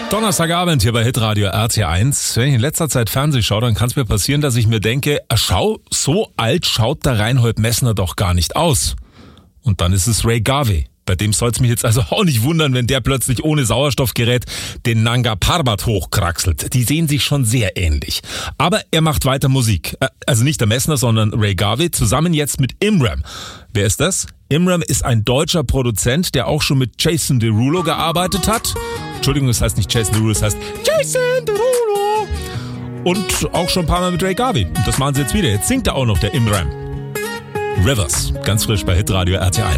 Donnerstagabend hier bei Hitradio RT1. Wenn ich in letzter Zeit Fernsehen schaue, dann kann es mir passieren, dass ich mir denke, so alt schaut der Reinhold Messner doch gar nicht aus. Und dann ist es Ray Garvey. Bei dem soll es mich jetzt also auch nicht wundern, wenn der plötzlich ohne Sauerstoffgerät den Nanga Parbat hochkraxelt. Die sehen sich schon sehr ähnlich. Aber er macht weiter Musik. Also nicht der Messner, sondern Ray Garvey, zusammen jetzt mit Imram. Wer ist das? Imram ist ein deutscher Produzent, der auch schon mit Jason Derulo gearbeitet hat. Entschuldigung, das heißt nicht Jason Derulo, das heißt Jason Derulo. Und auch schon ein paar Mal mit Ray Garvey. Und das machen sie jetzt wieder. Jetzt singt er auch noch, der Imram. Rivers, ganz frisch bei Hitradio RT1.